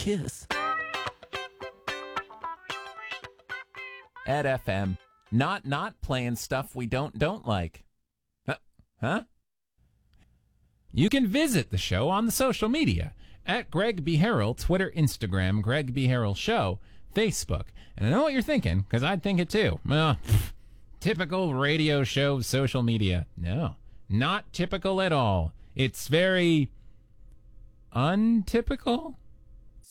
kiss. At FM, not playing stuff we don't like. Huh? You can visit the show on the social media at Greg B. Harrell, Twitter, Instagram, Greg B. Harrell Show, Facebook. And I know what you're thinking, because I'd think it too. Typical radio show social media. No, not typical at all. It's very untypical.